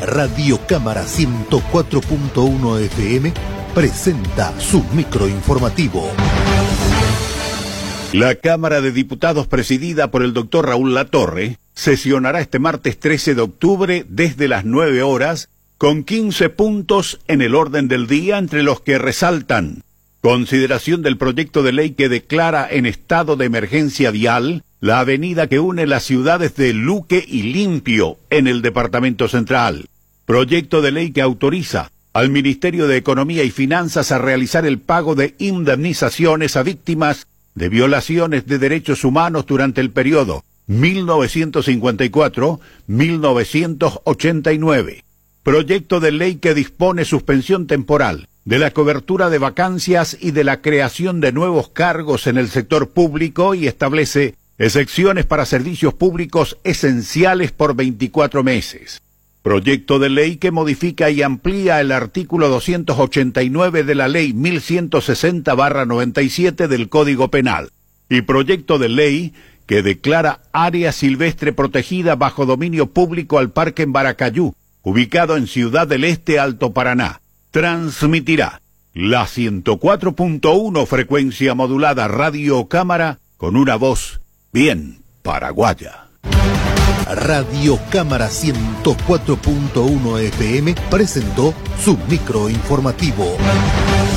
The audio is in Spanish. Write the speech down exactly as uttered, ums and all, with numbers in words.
Radio Cámara ciento cuatro punto uno F M presenta su microinformativo. La Cámara de Diputados, presidida por el doctor Raúl Latorre, sesionará este martes trece de octubre desde las nueve horas, con quince puntos en el orden del día, entre los que resaltan: consideración del proyecto de ley que declara en estado de emergencia vial la avenida que une las ciudades de Luque y Limpio en el Departamento Central; proyecto de ley que autoriza al Ministerio de Economía y Finanzas a realizar el pago de indemnizaciones a víctimas de violaciones de derechos humanos durante el periodo mil novecientos cincuenta y cuatro a mil novecientos ochenta y nueve; proyecto de ley que dispone suspensión temporal de la cobertura de vacancias y de la creación de nuevos cargos en el sector público y establece excepciones para servicios públicos esenciales por veinticuatro meses; proyecto de ley que modifica y amplía el artículo doscientos ochenta y nueve de la Ley mil ciento sesenta barra noventa y siete del Código Penal; y proyecto de ley que declara área silvestre protegida bajo dominio público al Parque en Baracayú, ubicado en Ciudad del Este, Alto Paraná. Transmitirá la ciento cuatro punto uno frecuencia modulada Radio Cámara con una voz bien paraguaya. Radio Cámara ciento cuatro punto uno F M presentó su microinformativo.